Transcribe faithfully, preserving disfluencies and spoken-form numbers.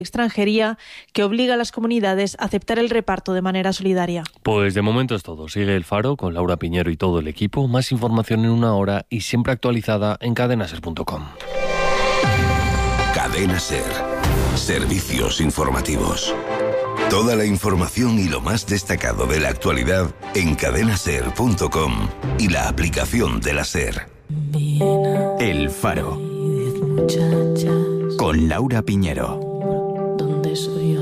extranjería que obliga a las comunidades a aceptar el reparto de manera solidaria. Pues de momento es todo. Sigue El Faro con Laura Piñero y todo el equipo. Más información en una hora y siempre actualizada en cadena ser punto com. Cadena Ser. Servicios informativos. Toda la información y lo más destacado de la actualidad en cadena ser punto com y la aplicación de la Ser. El Faro. Con Laura Piñero. ¿Dónde soy yo?